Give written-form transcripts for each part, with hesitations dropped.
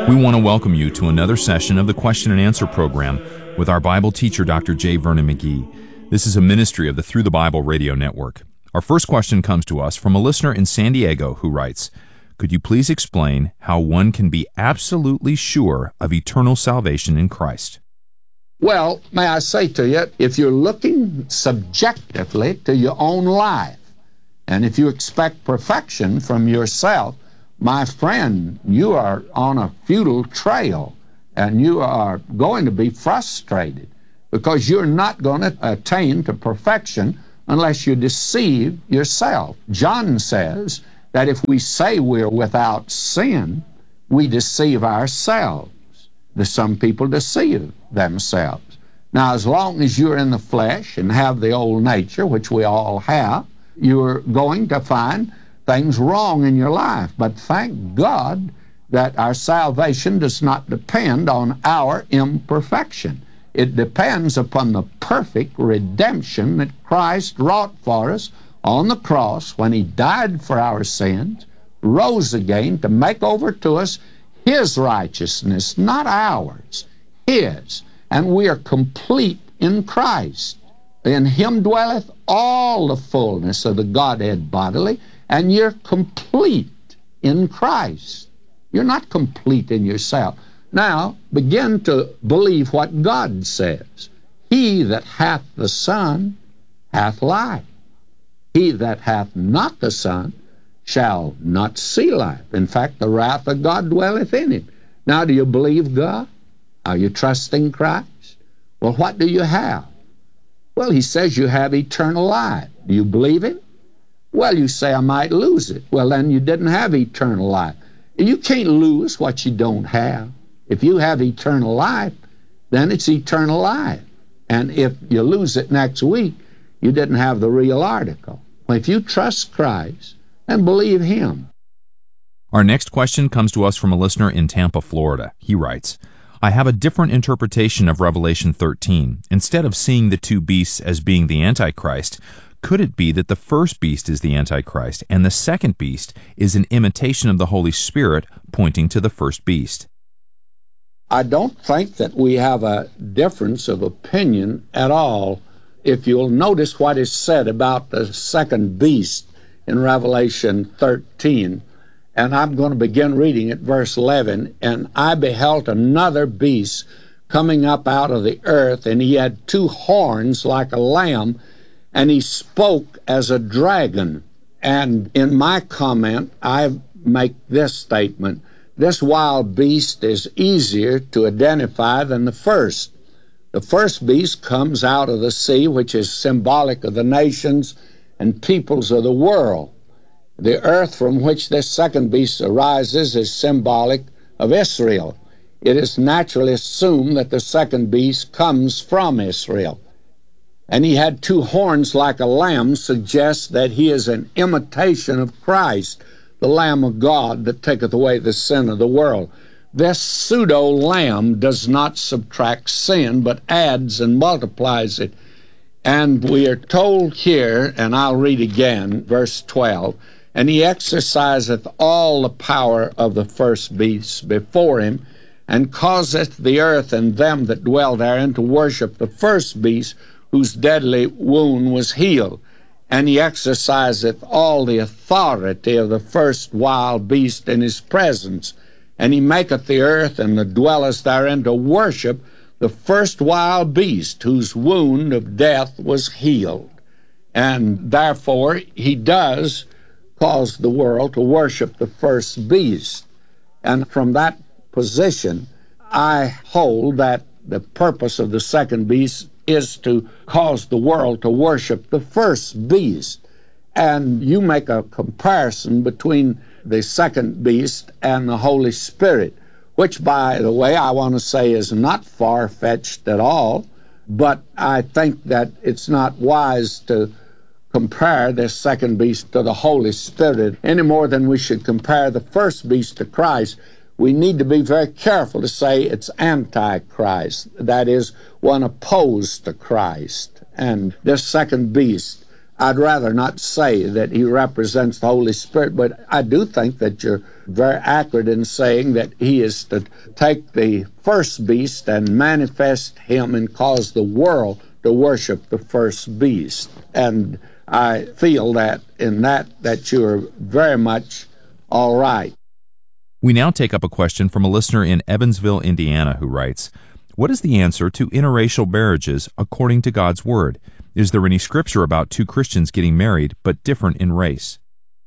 We want to welcome you to another session of the Question and Answer program with our Bible teacher, Dr. J. Vernon McGee. This is a ministry of the Through the Bible radio network. Our first question comes to us from a listener in San Diego who writes, "Could you please explain how one can be absolutely sure of eternal salvation in Christ?" Well, may I say to you, if you're looking subjectively to your own life, and if you expect perfection from yourself, my friend, you are on a futile trail, and you are going to be frustrated because you're not going to attain to perfection unless you deceive yourself. John says that if we say we're without sin, we deceive ourselves. Some people deceive themselves. Now, as long as you're in the flesh and have the old nature, which we all have, you're going to find things wrong in your life. But thank God that our salvation does not depend on our imperfection. It depends upon the perfect redemption that Christ wrought for us on the cross when He died for our sins, rose again to make over to us His righteousness, not ours, His. And we are complete in Christ. In Him dwelleth all the fullness of the Godhead bodily, and you're complete in Christ. You're not complete in yourself. Now, begin to believe what God says. He that hath the Son hath life. He that hath not the Son shall not see life. In fact, the wrath of God dwelleth in him. Now, do you believe God? Are you trusting Christ? Well, what do you have? Well, He says you have eternal life. Do you believe Him? Well, you say, I might lose it. Well, then you didn't have eternal life. You can't lose what you don't have. If you have eternal life, then it's eternal life. And if you lose it next week, you didn't have the real article. Well, if you trust Christ and believe Him. Our next question comes to us from a listener in Tampa, Florida. He writes, "I have a different interpretation of Revelation 13. Instead of seeing the two beasts as being the Antichrist, could it be that the first beast is the Antichrist and the second beast is an imitation of the Holy Spirit pointing to the first beast?" I don't think that we have a difference of opinion at all. If you'll notice what is said about the second beast in Revelation 13, and I'm going to begin reading at verse 11. "And I beheld another beast coming up out of the earth, and he had two horns like a lamb, and he spoke as a dragon." And in my comment, I make this statement: this wild beast is easier to identify than the first. The first beast comes out of the sea, which is symbolic of the nations and peoples of the world. The earth from which this second beast arises is symbolic of Israel. It is naturally assumed that the second beast comes from Israel. "And he had two horns like a lamb," suggests that he is an imitation of Christ, the Lamb of God that taketh away the sin of the world. This pseudo-lamb does not subtract sin, but adds and multiplies it. And we are told here, and I'll read again, verse 12, "And he exerciseth all the power of the first beast before him, and causeth the earth and them that dwell therein to worship the first beast, whose deadly wound was healed. And he exerciseth all the authority of the first wild beast in his presence. And he maketh the earth and the dwellers therein to worship the first wild beast, whose wound of death was healed." And therefore he does cause the world to worship the first beast. And from that position, I hold that the purpose of the second beast is to cause the world to worship the first beast. And you make a comparison between the second beast and the Holy Spirit, which, by the way, I want to say is not far-fetched at all, but I think that it's not wise to compare this second beast to the Holy Spirit any more than we should compare the first beast to Christ. We need to be very careful to say it's Antichrist, that is, one opposed to Christ. And this second beast I'd rather not say that he represents the Holy Spirit, but I do think that you're very accurate in saying that he is to take the first beast and manifest him and cause the world to worship the first beast. And I feel that in that you're very much all right. We now take up a question from a listener in Evansville, Indiana, who writes, "What is the answer to interracial marriages according to God's Word? Is there any scripture about two Christians getting married but different in race?"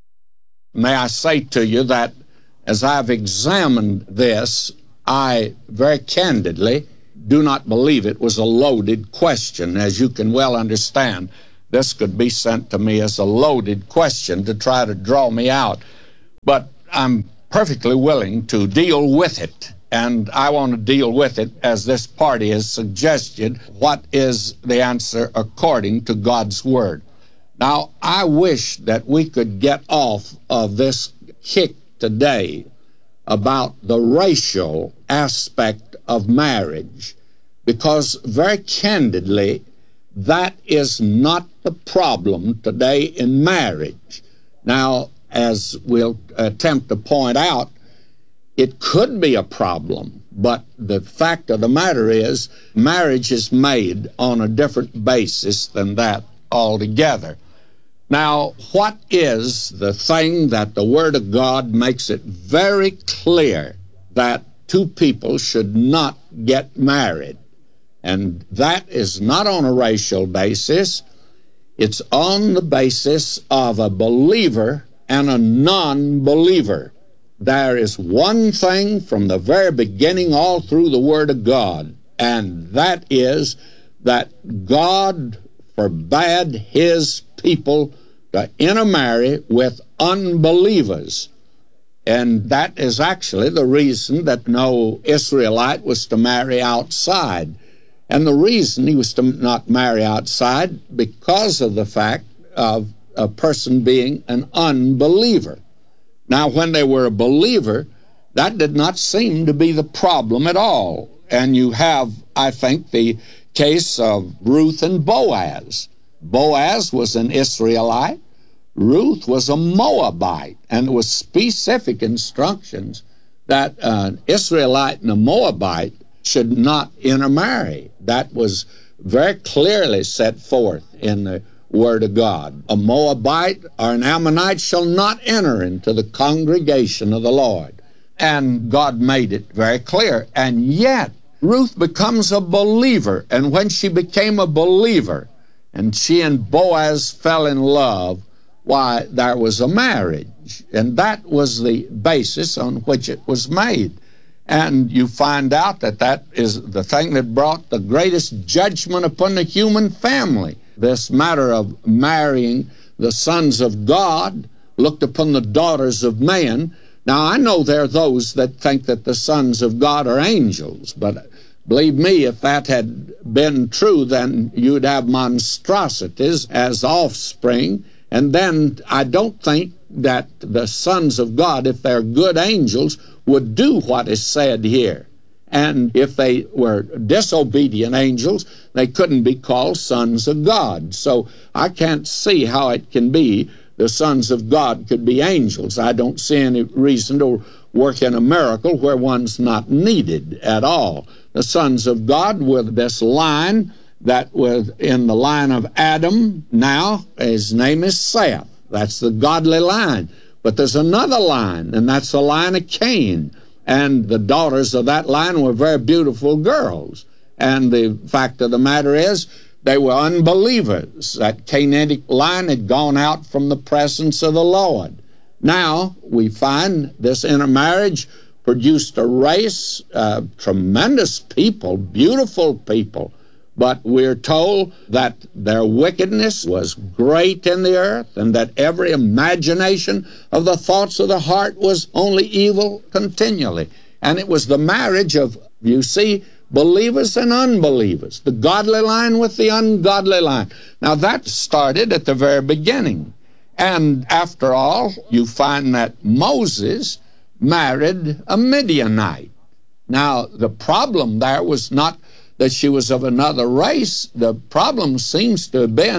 May I say to you that as I've examined this, I very candidly do not believe it was a loaded question. As you can well understand, this could be sent to me as a loaded question to try to draw me out. But I'm perfectly willing to deal with it. And I want to deal with it as this party has suggested. What is the answer according to God's Word? Now, I wish that we could get off of this kick today about the racial aspect of marriage, because very candidly, that is not the problem today in marriage. Now, as we'll attempt to point out, it could be a problem, but the fact of the matter is marriage is made on a different basis than that altogether. Now, what is the thing that the Word of God makes it very clear that two people should not get married? And that is not on a racial basis. It's on the basis of a believer and a non-believer. There is one thing from the very beginning all through the Word of God, and that is that God forbade His people to intermarry with unbelievers. And that is actually the reason that no Israelite was to marry outside. And the reason he was to not marry outside, because of the fact of a person being an unbeliever. Now, when they were a believer, that did not seem to be the problem at all. And you have, I think, the case of Ruth and Boaz. Boaz was an Israelite. Ruth was a Moabite. And there was specific instructions that an Israelite and a Moabite should not intermarry. That was very clearly set forth in the Word of God. A Moabite or an Ammonite shall not enter into the congregation of the Lord. And God made it very clear. And yet, Ruth becomes a believer. And when she became a believer, and she and Boaz fell in love, why, there was a marriage. And that was the basis on which it was made. And you find out that that is the thing that brought the greatest judgment upon the human family. This matter of marrying the sons of God looked upon the daughters of man. Now, I know there are those that think that the sons of God are angels, but believe me, if that had been true, then you'd have monstrosities as offspring. And then I don't think that the sons of God, if they're good angels, would do what is said here. And if they were disobedient angels, they couldn't be called sons of God. So I can't see how it can be the sons of God could be angels. I don't see any reason to work in a miracle where one's not needed at all. The sons of God were this line that was in the line of Adam. Now his name is Seth. That's the godly line. But there's another line, and that's the line of Cain. And the daughters of that line were very beautiful girls. And the fact of the matter is, they were unbelievers. That Canaanic line had gone out from the presence of the Lord. Now, we find this intermarriage produced a race, tremendous people, beautiful people. But we're told that their wickedness was great in the earth, and that every imagination of the thoughts of the heart was only evil continually. And it was the marriage of, you see, believers and unbelievers, the godly line with the ungodly line. Now, that started at the very beginning. And after all, you find that Moses married a Midianite. Now, the problem there was not that she was of another race. The problem seems to have been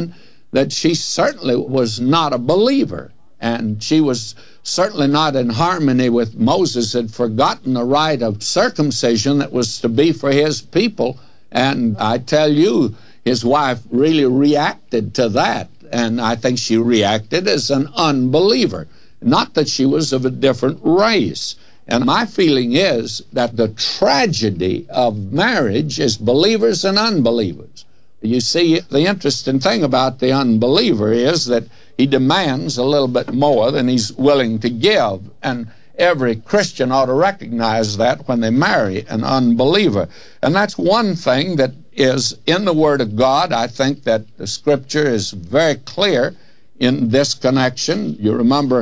that she certainly was not a believer. And she was certainly not in harmony with Moses, had forgotten the rite of circumcision that was to be for his people. And I tell you, his wife really reacted to that. And I think she reacted as an unbeliever, not that she was of a different race. And my feeling is that the tragedy of marriage is believers and unbelievers. You see, the interesting thing about the unbeliever is that he demands a little bit more than he's willing to give. And every Christian ought to recognize that when they marry an unbeliever. And that's one thing that is in the Word of God. I think that the Scripture is very clear in this connection. You remember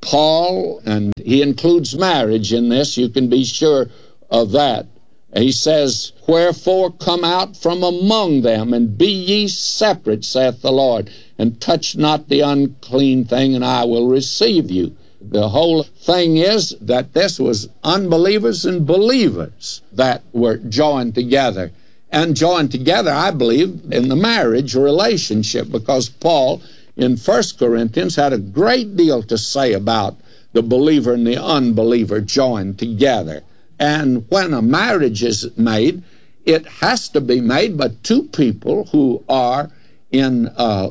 Paul, and he includes marriage in this. You can be sure of that. He says, "Wherefore come out from among them, and be ye separate, saith the Lord, and touch not the unclean thing, and I will receive you." The whole thing is that this was unbelievers and believers that were joined together. And joined together, I believe, in the marriage relationship, because Paul in 1 Corinthians had a great deal to say about the believer and the unbeliever joined together. And when a marriage is made, it has to be made by two people who are in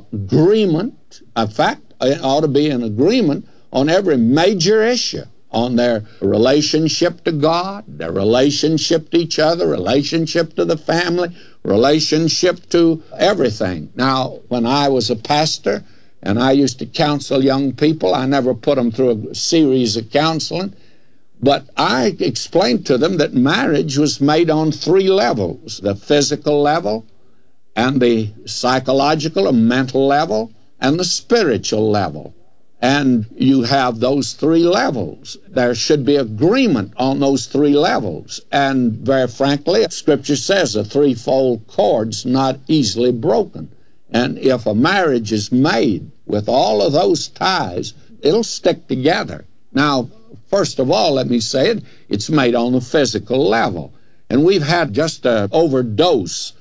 agreement. In fact, it ought to be in agreement on every major issue, on their relationship to God, their relationship to each other, relationship to the family, relationship to everything. Now, when I was a pastor and I used to counsel young people, I never put them through a series of counseling, but I explained to them that marriage was made on three levels: the physical level, and the psychological and mental level, and the spiritual level. And you have those three levels. There should be agreement on those three levels. And very frankly, Scripture says a threefold cord's not easily broken. And if a marriage is made with all of those ties, it'll stick together. Now, first of all, let me say it, it's made on the physical level. And we've had just an overdose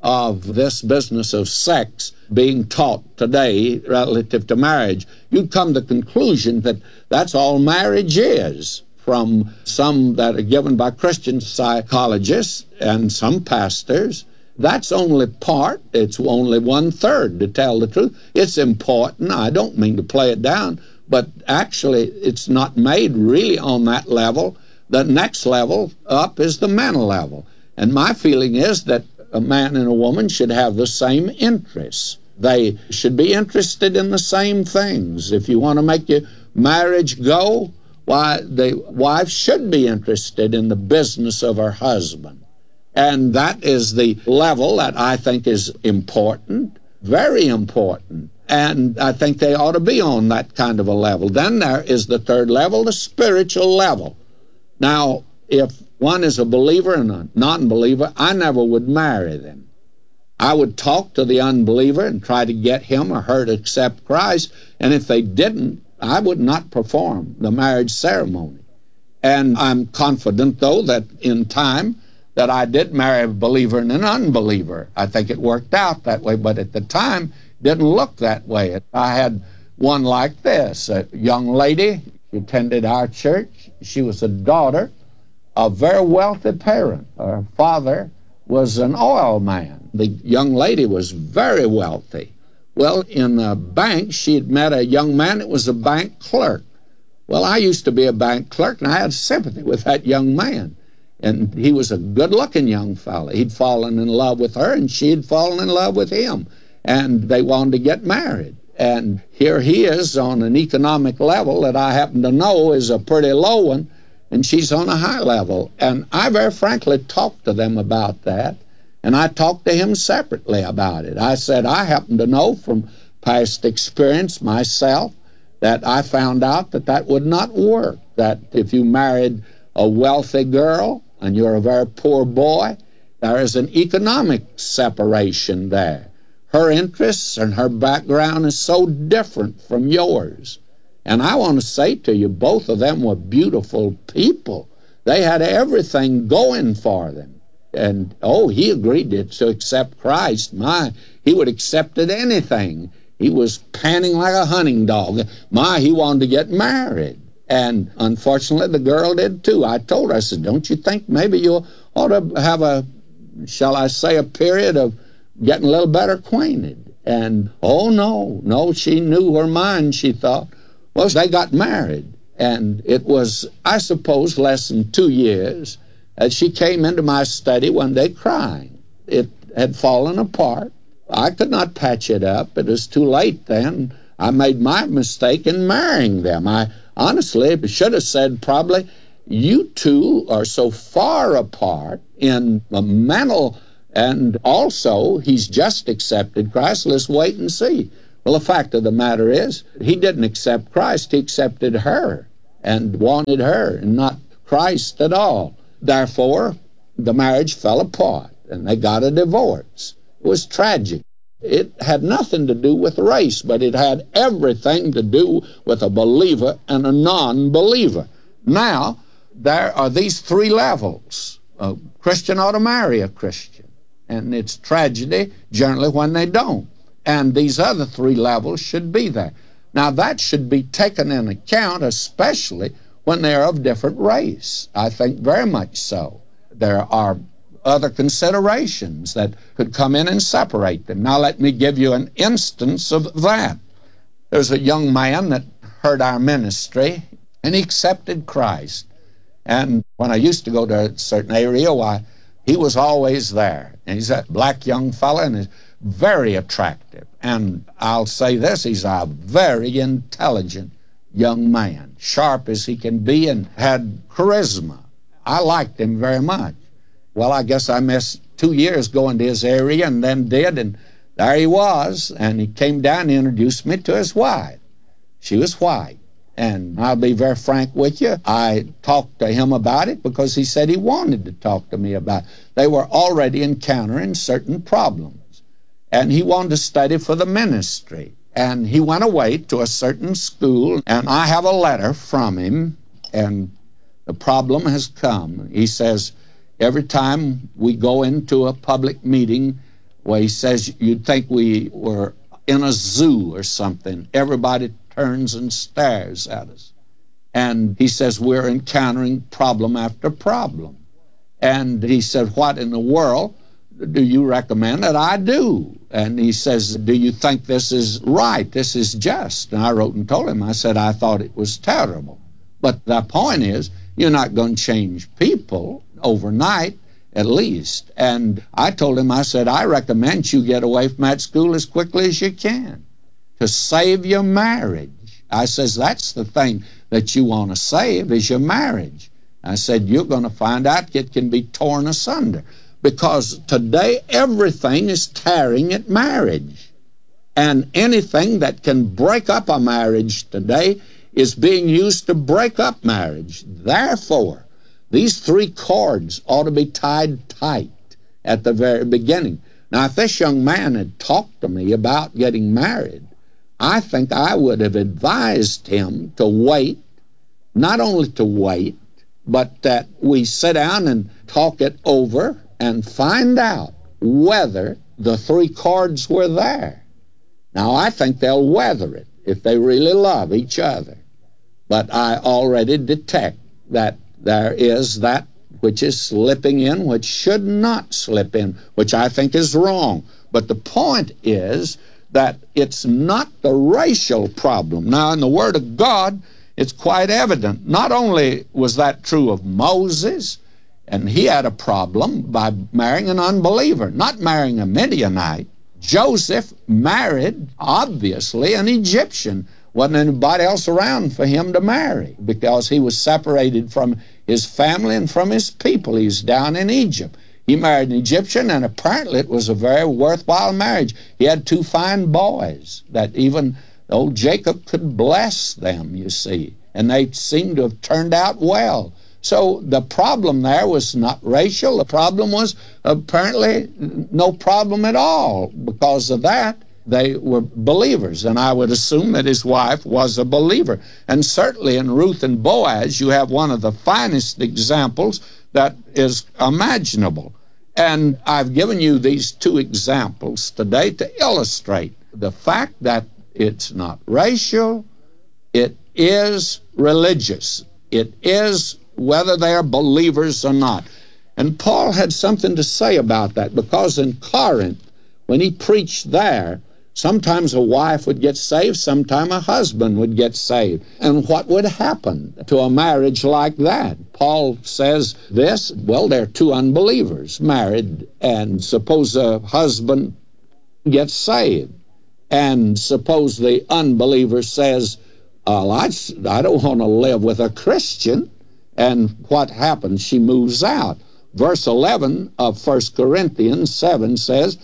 of this business of sex being taught today relative to marriage. You'd come to the conclusion that that's all marriage is, from some that are given by Christian psychologists and some pastors. That's only part. It's only 1/3, to tell the truth. It's important. I don't mean to play it down, but actually it's not made really on that level. The next level up is the mental level. And my feeling is that a man and a woman should have the same interests. They should be interested in the same things. If you want to make your marriage go, why, the wife should be interested in the business of her husband. And that is the level that I think is important, very important. And I think they ought to be on that kind of a level. Then there is the third level, the spiritual level. Now, if one is a believer and a non-believer, I never would marry them. I would talk to the unbeliever and try to get him or her to accept Christ, and if they didn't, I would not perform the marriage ceremony. And I'm confident, though, that in time that I did marry a believer and an unbeliever. I think it worked out that way, but at the time, it didn't look that way. I had one like this, a young lady. She attended our church. She was a daughter of a very wealthy parent. Her father was an oil man. The young lady was very wealthy. Well, in a bank, she had met a young man that was a bank clerk. Well, I used to be a bank clerk, and I had sympathy with that young man. And he was a good-looking young fellow. He'd fallen in love with her, and she had fallen in love with him. And they wanted to get married. And here he is on an economic level that I happen to know is a pretty low one, and she's on a high level. And I very frankly talked to them about that, and I talked to him separately about it. I said, I happen to know from past experience myself that I found out that that would not work, that if you married a wealthy girl and you're a very poor boy, there is an economic separation there. Her interests and her background is so different from yours. And I want to say to you, both of them were beautiful people. They had everything going for them. And, he agreed to accept Christ. He would have accepted anything. He was panting like a hunting dog. He wanted to get married. And unfortunately, the girl did too. I told her, I said, don't you think maybe you ought to have a period of getting a little better acquainted? And, oh, no, she knew her mind, she thought. Well, they got married. And it was, I suppose, less than 2 years that she came into my study one day crying. It had fallen apart. I could not patch it up. It was too late then. I made my mistake in marrying them. I honestly should have said probably, you two are so far apart in the mental, and also he's just accepted Christ. Let's wait and see. Well, the fact of the matter is, he didn't accept Christ. He accepted her and wanted her and not Christ at all. Therefore, the marriage fell apart and they got a divorce. It was tragic. It had nothing to do with race, but it had everything to do with a believer and a non-believer. Now, there are these three levels. A Christian ought to marry a Christian, and it's tragedy generally when they don't. And these other three levels should be there. Now, that should be taken in account, especially when they're of different race. I think very much so. There are other considerations that could come in and separate them. Now, let me give you an instance of that. There's a young man that heard our ministry, and he accepted Christ. And when I used to go to a certain area, why, he was always there. And he's a black young fella, and is very attractive. And I'll say this, he's a very intelligent young man, sharp as he can be, and had charisma. I liked him very much. Well, I guess I missed 2 years going to his area, and then did, and there he was, and he came down and introduced me to his wife. She was white, and I'll be very frank with you, I talked to him about it because he said he wanted to talk to me about it. They were already encountering certain problems, and he wanted to study for the ministry, and he went away to a certain school, and I have a letter from him, and the problem has come. He says, every time we go into a public meeting, where he says you'd think we were in a zoo or something, everybody turns and stares at us. And he says we're encountering problem after problem. And he said, what in the world do you recommend that I do? And he says, do you think this is right, this is just? And I wrote and told him, I said, I thought it was terrible. But the point is, you're not going to change people overnight, at least. And I told him, I said, I recommend you get away from that school as quickly as you can to save your marriage. I says, that's the thing that you want to save is your marriage. I said, you're going to find out it can be torn asunder, because today everything is tearing at marriage. And anything that can break up a marriage today is being used to break up marriage. Therefore, these three cords ought to be tied tight at the very beginning. Now, if this young man had talked to me about getting married, I think I would have advised him to wait, not only to wait, but that we sit down and talk it over and find out whether the three cords were there. Now, I think they'll weather it if they really love each other. But I already detect that there is that which is slipping in, which should not slip in, which I think is wrong. But the point is that it's not the racial problem. Now, in the Word of God, it's quite evident. Not only was that true of Moses, and he had a problem by marrying an unbeliever, not marrying a Midianite. Joseph married, obviously, an Egyptian. Wasn't anybody else around for him to marry because he was separated from his family and from his people. He's down in Egypt. He married an Egyptian, and apparently it was a very worthwhile marriage. He had two fine boys that even old Jacob could bless them, you see, and they seemed to have turned out well. So the problem there was not racial. The problem was apparently no problem at all. Because of that, they were believers, and I would assume that his wife was a believer. And certainly in Ruth and Boaz, you have one of the finest examples that is imaginable. And I've given you these two examples today to illustrate the fact that It's not racial. It is religious. It is whether they are believers or not. And Paul had something to say about that, because in Corinth, when he preached there, sometimes a wife would get saved, sometimes a husband would get saved. And what would happen to a marriage like that? Paul says this, well, there are two unbelievers married, and suppose a husband gets saved, and suppose the unbeliever says, I don't want to live with a Christian. And what happens? She moves out. Verse 11 of 1 Corinthians 7 says,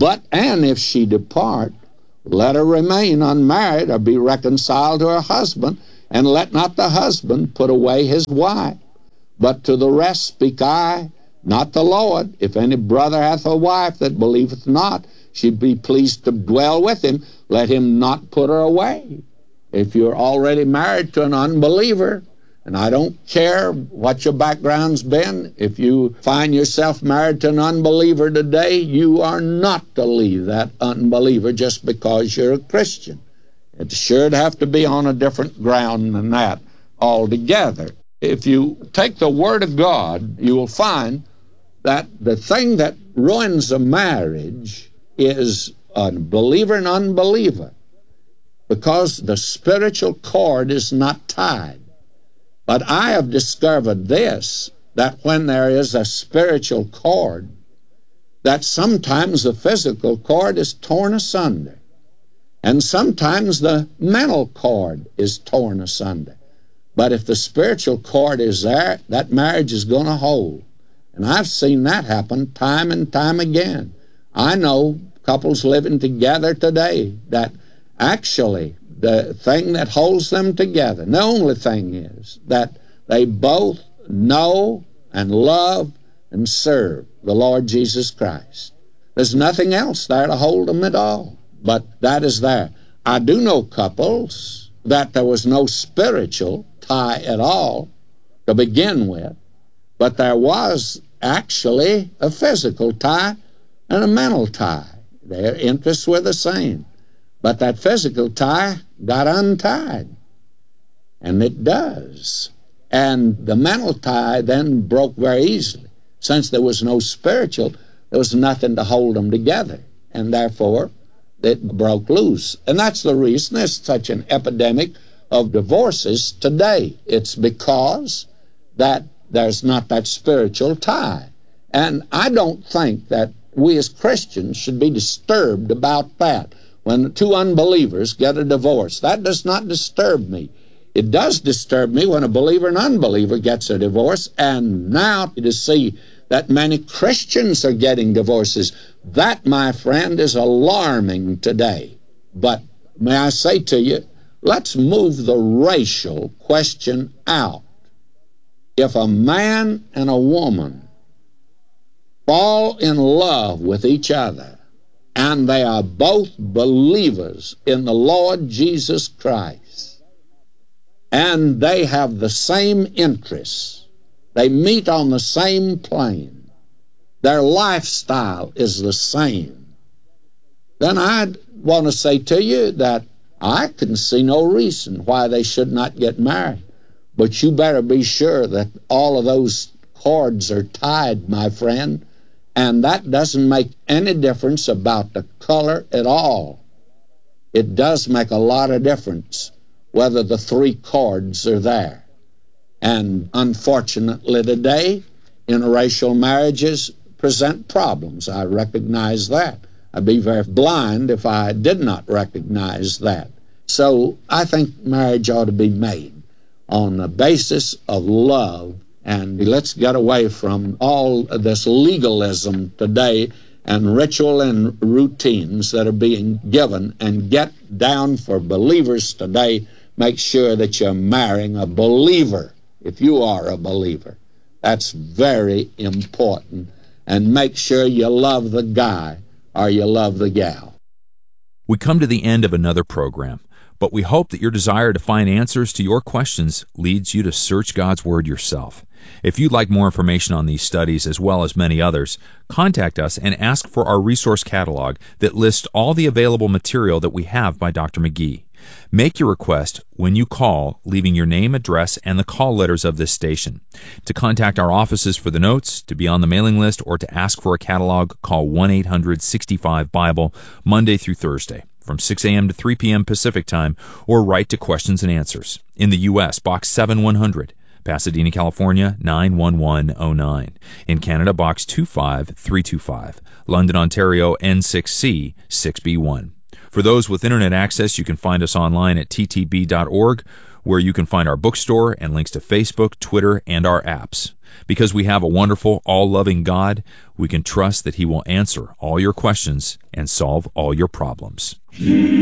and if she depart, let her remain unmarried or be reconciled to her husband, and let not the husband put away his wife. But to the rest speak I, not the Lord. If any brother hath a wife that believeth not, she be pleased to dwell with him, let him not put her away. If you're already married to an unbeliever, and I don't care what your background's been, if you find yourself married to an unbeliever today, you are not to leave that unbeliever just because you're a Christian. It should have to be on a different ground than that altogether. If you take the Word of God, you will find that the thing that ruins a marriage is a believer and unbeliever, because the spiritual cord is not tied. But I have discovered this, that when there is a spiritual cord, that sometimes the physical cord is torn asunder, and sometimes the mental cord is torn asunder. But if the spiritual cord is there, that marriage is going to hold. And I've seen that happen time and time again. I know couples living together today that actually the thing that holds them together, and the only thing is that they both know and love and serve the Lord Jesus Christ. There's nothing else there to hold them at all, but that is there. I do know couples that there was no spiritual tie at all to begin with, but there was actually a physical tie and a mental tie. Their interests were the same. But that physical tie got untied, and it does. And the mental tie then broke very easily. Since there was no spiritual, there was nothing to hold them together, and therefore it broke loose. And that's the reason there's such an epidemic of divorces today. It's because that there's not that spiritual tie. And I don't think that we as Christians should be disturbed about that. When two unbelievers get a divorce, that does not disturb me. It does disturb me when a believer and unbeliever gets a divorce, and now to see that many Christians are getting divorces. That, my friend, is alarming today. But may I say to you, let's move the racial question out. If a man and a woman fall in love with each other, and they are both believers in the Lord Jesus Christ, and they have the same interests, they meet on the same plane, their lifestyle is the same, then I want to say to you that I can see no reason why they should not get married. But you better be sure that all of those cords are tied, my friend, and that doesn't make any difference about the color at all. It does make a lot of difference whether the three cords are there. And unfortunately today, interracial marriages present problems. I recognize that. I'd be very blind if I did not recognize that. So I think marriage ought to be made on the basis of love. And let's get away from all this legalism today and ritual and routines that are being given, and get down for believers today. Make sure that you're marrying a believer if you are a believer. That's very important. And make sure you love the guy or you love the gal. We come to the end of another program, but we hope that your desire to find answers to your questions leads you to search God's Word yourself. If you'd like more information on these studies as well as many others, contact us and ask for our resource catalog that lists all the available material that we have by Dr. McGee. Make your request when you call, leaving your name, address, and the call letters of this station. To contact our offices for the notes, to be on the mailing list, or to ask for a catalog, call 1-800-65-BIBLE Monday through Thursday from 6 a.m. to 3 p.m. Pacific Time, or write to Questions and Answers. In the U.S., Box 7100. Pasadena, California, 91109. In Canada, Box 25325. London, Ontario, N6C 6B1. For those with internet access, you can find us online at ttb.org, where you can find our bookstore and links to Facebook, Twitter, and our apps. Because we have a wonderful, all-loving God, we can trust that He will answer all your questions and solve all your problems.